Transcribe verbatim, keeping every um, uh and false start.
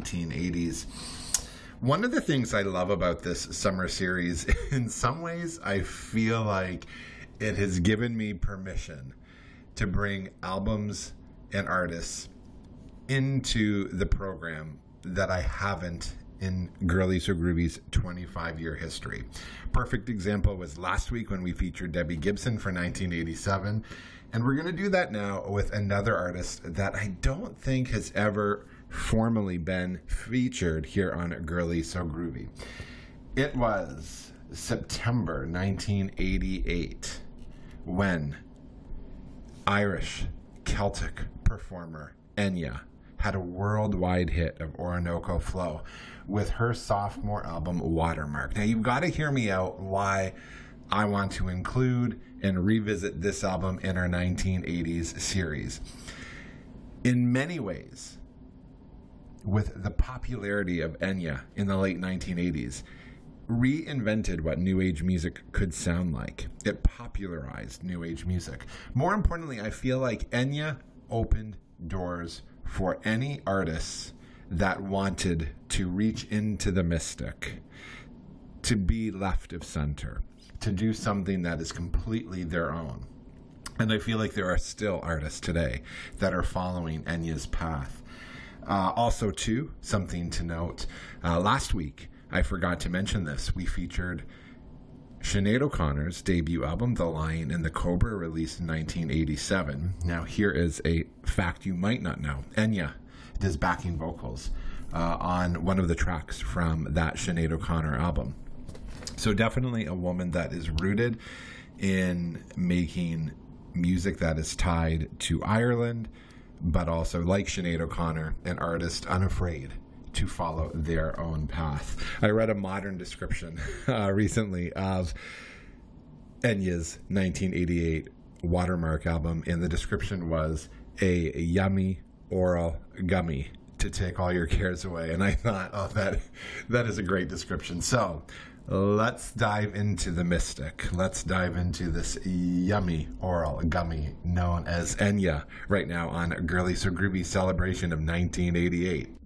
nineteen eighties. One of the things I love about this summer series, in some ways, I feel like it has given me permission to bring albums and artists into the program that I haven't in Girly So Groovy's twenty-five year history. Perfect example was last week when we featured Debbie Gibson for nineteen eighty-seven. And we're going to do that now with another artist that I don't think has ever formally been featured here on Girly So Groovy. It was September nineteen eighty-eight when Irish Celtic performer Enya had a worldwide hit of Orinoco Flow with her sophomore album Watermark. Now you've got to hear me out why I want to include and revisit this album in our nineteen eighties series. In many ways, with the popularity of Enya in the late nineteen eighties, reinvented what New Age music could sound like. It popularized New Age music. More importantly, I feel like Enya opened doors for any artists that wanted to reach into the mystic, to be left of center, to do something that is completely their own. And I feel like there are still artists today that are following Enya's path. Uh, also, too, something to note, uh, last week, I forgot to mention this, we featured Sinead O'Connor's debut album, The Lion and the Cobra, released in nineteen eighty-seven. Now, here is a fact you might not know. Enya does backing vocals uh, on one of the tracks from that Sinead O'Connor album. So definitely a woman that is rooted in making music that is tied to Ireland, but also, like Sinead O'Connor, an artist unafraid to follow their own path. I read a modern description uh, recently of Enya's nineteen eighty-eight Watermark album, and the description was a yummy oral gummy to take all your cares away. And I thought, oh, that that is a great description. So let's dive into the mystic. Let's dive into this yummy oral gummy known as Enya right now on Girly So Groovy celebration of nineteen eighty-eight.